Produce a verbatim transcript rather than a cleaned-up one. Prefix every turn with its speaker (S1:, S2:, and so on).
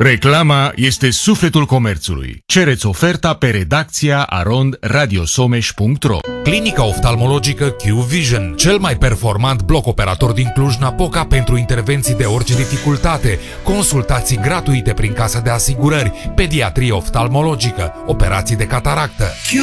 S1: Reclama este sufletul comerțului. Cereți oferta pe redacția arond radiosomeș punct ro.
S2: Clinica oftalmologică Q Vision, cel mai performant bloc operator din Cluj-Napoca pentru intervenții de orice dificultate, consultații gratuite prin casa de asigurări, pediatrie oftalmologică, operații de cataractă.
S3: Q